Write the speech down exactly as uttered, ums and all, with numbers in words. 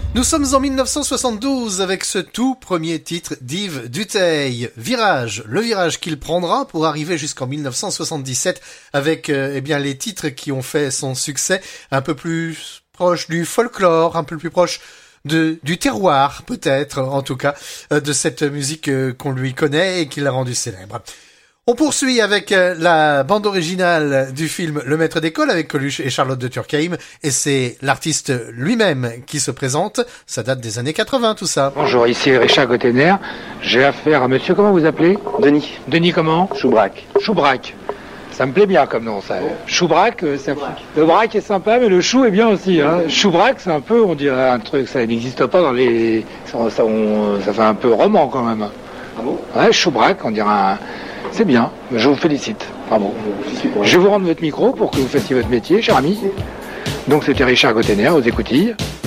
Nous sommes en mille neuf cent soixante-douze avec ce tout premier titre d'Yves Dutheil, Virage, le virage qu'il prendra pour arriver jusqu'en mille neuf cent soixante-dix-sept avec euh, eh bien les titres qui ont fait son succès, un peu plus proche du folklore, un peu plus proche de du terroir peut-être, en tout cas euh, de cette musique euh, qu'on lui connaît et qui l'a rendu célèbre. On poursuit avec la bande originale du film Le Maître d'école avec Coluche et Charlotte de Turckheim et c'est l'artiste lui-même qui se présente. Ça date des années quatre-vingts tout ça. Bonjour, ici Richard Gottener. J'ai affaire à monsieur, comment vous appelez? Denis. Denis comment? Choubrac. Choubrac. Ça me plaît bien comme nom ça. Choubrac, ça... le brac est sympa mais le chou est bien aussi. Hein. Choubrac c'est un peu, on dirait un truc, ça n'existe pas dans les... Ça, ça, on... ça fait un peu roman quand même. Ah bon? Ouais, Choubrac, on dirait un... C'est bien, je vous félicite. Bravo. Je vais vous rendre votre micro pour que vous fassiez votre métier, cher ami. Donc c'était Richard Gottener aux écoutilles.